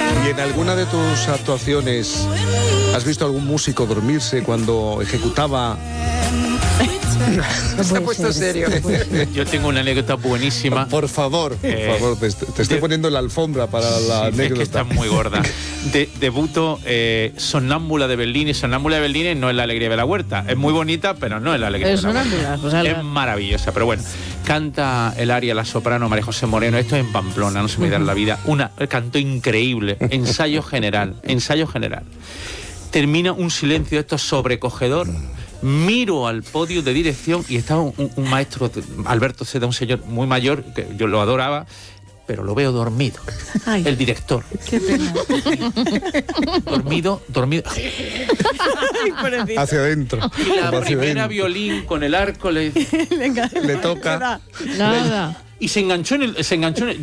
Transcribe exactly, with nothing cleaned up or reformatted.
¿Y en alguna de tus actuaciones has visto algún músico dormirse cuando ejecutaba? No se ha puesto serio. Yo tengo una anécdota buenísima. Por favor, por Eh, favor, te, te estoy de- poniendo la alfombra para la Sí, anécdota. es que está muy gorda. De, debuto eh, Sonámbula de Berlín. Sonámbula de Berlín no es la alegría de la huerta. Es muy bonita, pero no es la alegría Es de la sonámbula, huerta. pues, ala. Es maravillosa, pero bueno. Canta el aria la soprano María José Moreno. Esto es en Pamplona, no se me da la vida. Una cantó increíble. Ensayo general. Ensayo general. Termina un silencio de esto sobrecogedor. Miro al podio de dirección y estaba un, un maestro, Alberto Seda, un señor muy mayor, que yo lo adoraba, pero lo veo dormido. Ay. El director. Qué pena. Dormido, dormido. Ay, pobrecito. Hacia adentro. Y la como hacia primera adentro. violín con el arco le... Venga. Le toca. Nada. y se enganchó en el, se enganchó en el,